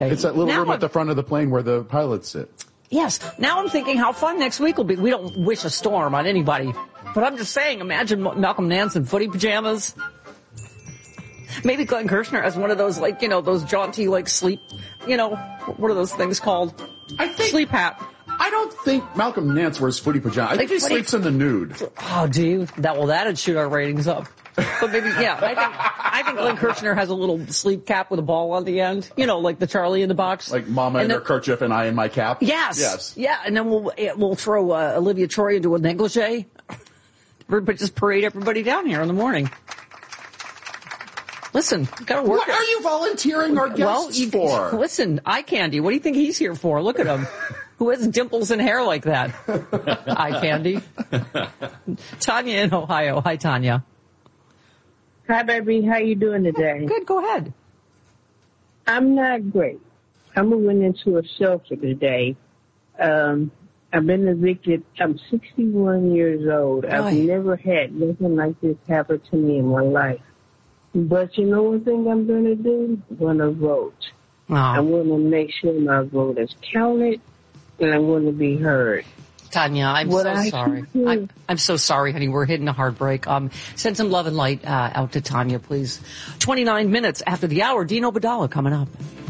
It's that little room at the front of the plane where the pilots sit. Yes. Now I'm thinking how fun next week will be. We don't wish a storm on anybody. But I'm just saying, imagine Malcolm Nance in footy pajamas. Maybe Glenn Kirshner has one of those, like, those jaunty, like, sleep, what are those things called? Sleep hat. I don't think Malcolm Nance wears footy pajamas. I think he sleeps in the nude. Oh, do you? That'd shoot our ratings up. But maybe, yeah, I think Glenn Kirshner has a little sleep cap with a ball on the end. Like the Charlie in the Box. Like Mama in her kerchief and I in my cap? Yes. Yeah, and then we'll throw Olivia Troy into a negligee. Everybody just parade everybody down here in the morning. Listen, gotta work. What are you volunteering our guests for? Listen, eye candy. What do you think he's here for? Look at him. Who has dimples and hair like that? Eye candy. Tanya in Ohio. Hi, Tanya. Hi, baby. How you doing today? Good. Go ahead. I'm not great. I'm moving into a shelter today. I've been evicted. I'm 61 years old. I've never had nothing like this happen to me in my life. But you know one thing I'm going to do? I'm going to vote. Oh. I'm going to make sure my vote is counted, and I'm going to be heard. Tanya, I'm so sorry. I'm so sorry, honey. We're hitting a heartbreak. Send some love and light out to Tanya, please. 29 minutes after the hour. Dino Badala coming up.